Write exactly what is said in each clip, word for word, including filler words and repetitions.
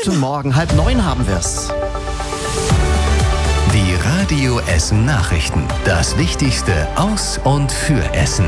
Guten Morgen, halb neun haben wir's. Die Radio Essen Nachrichten. Das Wichtigste aus und für Essen.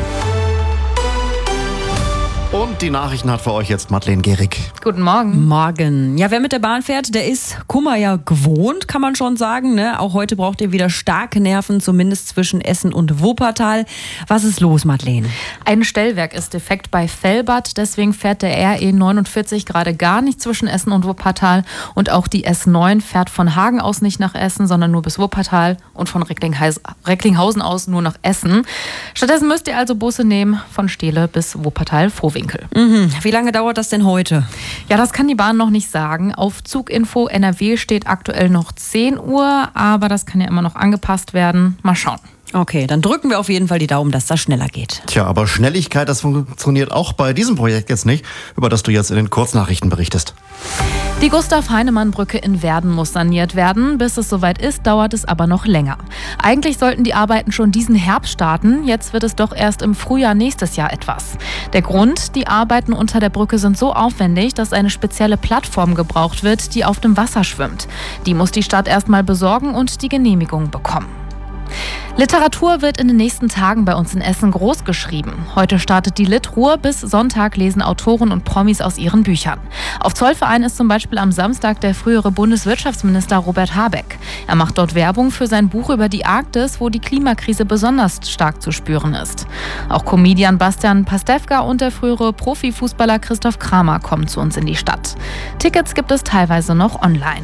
Und die Nachrichten hat für euch jetzt Madeleine Gehrig. Guten Morgen. Morgen. Ja, wer mit der Bahn fährt, der ist Kummer ja gewohnt, kann man schon sagen. Ne? Auch heute braucht ihr wieder starke Nerven, zumindest zwischen Essen und Wuppertal. Was ist los, Madeleine? Ein Stellwerk ist defekt bei Velbert, deswegen fährt der R E neunundvierzig gerade gar nicht zwischen Essen und Wuppertal. Und auch die S neun fährt von Hagen aus nicht nach Essen, sondern nur bis Wuppertal und von Recklinghausen aus nur nach Essen. Stattdessen müsst ihr also Busse nehmen von Steele bis Wuppertal-Vohwinkel. Mhm. Wie lange dauert das denn heute? Ja, das kann die Bahn noch nicht sagen. Auf Zuginfo N R W steht aktuell noch zehn Uhr, aber das kann ja immer noch angepasst werden. Mal schauen. Okay, dann drücken wir auf jeden Fall die Daumen, dass das schneller geht. Tja, aber Schnelligkeit, das funktioniert auch bei diesem Projekt jetzt nicht, über das du jetzt in den Kurznachrichten berichtest. Die Gustav-Heinemann-Brücke in Werden muss saniert werden. Bis es soweit ist, dauert es aber noch länger. Eigentlich sollten die Arbeiten schon diesen Herbst starten. Jetzt wird es doch erst im Frühjahr nächstes Jahr etwas. Der Grund? Die Arbeiten unter der Brücke sind so aufwendig, dass eine spezielle Plattform gebraucht wird, die auf dem Wasser schwimmt. Die muss die Stadt erstmal besorgen und die Genehmigung bekommen. Literatur wird in den nächsten Tagen bei uns in Essen groß geschrieben. Heute startet die Litruhr, bis Sonntag lesen Autoren und Promis aus ihren Büchern. Auf Zollverein ist zum Beispiel am Samstag der frühere Bundeswirtschaftsminister Robert Habeck. Er macht dort Werbung für sein Buch über die Arktis, wo die Klimakrise besonders stark zu spüren ist. Auch Comedian Bastian Pastewka und der frühere Profifußballer Christoph Kramer kommen zu uns in die Stadt. Tickets gibt es teilweise noch online.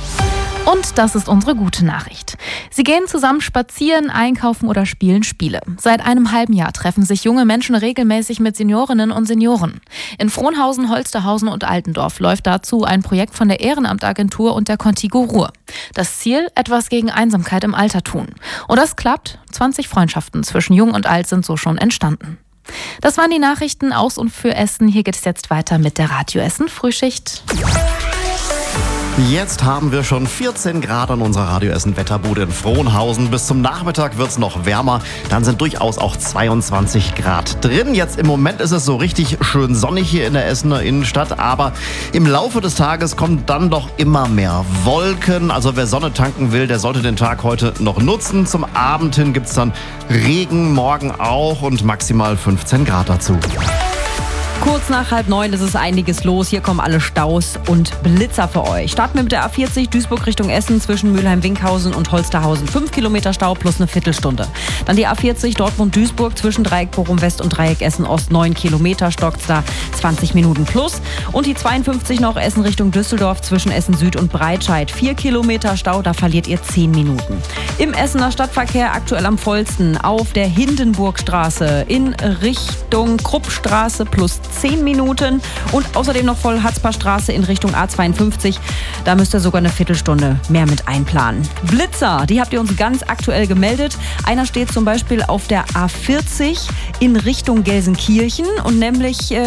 Und das ist unsere gute Nachricht. Sie gehen zusammen spazieren, einkaufen oder spielen Spiele. Seit einem halben Jahr treffen sich junge Menschen regelmäßig mit Seniorinnen und Senioren. In Frohnhausen, Holsterhausen und Altendorf läuft dazu ein Projekt von der Ehrenamtagentur und der Contigo Ruhr. Das Ziel, etwas gegen Einsamkeit im Alter tun. Und das klappt. zwanzig Freundschaften zwischen Jung und Alt sind so schon entstanden. Das waren die Nachrichten aus und für Essen. Hier geht es jetzt weiter mit der Radio Essen Frühschicht. Jetzt haben wir schon vierzehn Grad an unserer Radio Essen Wetterbude in Frohnhausen. Bis zum Nachmittag wird es noch wärmer. Dann sind durchaus auch zweiundzwanzig Grad drin. Jetzt im Moment ist es so richtig schön sonnig hier in der Essener Innenstadt. Aber im Laufe des Tages kommen dann doch immer mehr Wolken. Also wer Sonne tanken will, der sollte den Tag heute noch nutzen. Zum Abend hin gibt es dann Regen, morgen auch und maximal fünfzehn Grad dazu. Kurz nach halb neun ist es einiges los. Hier kommen alle Staus und Blitzer für euch. Starten wir mit der A vierzig Duisburg Richtung Essen zwischen Mülheim-Winkhausen und Holsterhausen. Fünf Kilometer Stau plus eine Viertelstunde. Dann die A vierzig Dortmund-Duisburg zwischen Dreieck Bochum West und Dreieck Essen-Ost. Neun Kilometer stockt's da, zwanzig Minuten plus. Und die zweiundfünfzig noch Essen Richtung Düsseldorf zwischen Essen Süd und Breitscheid. Vier Kilometer Stau, da verliert ihr zehn Minuten. Im Essener Stadtverkehr aktuell am vollsten auf der Hindenburgstraße in Richtung Kruppstraße plus zehn Minuten und außerdem noch voll Hatzparstraße in Richtung A zweiundfünfzig. Da müsst ihr sogar eine Viertelstunde mehr mit einplanen. Blitzer, die habt ihr uns ganz aktuell gemeldet. Einer steht zum Beispiel auf der A vierzig in Richtung Gelsenkirchen und nämlich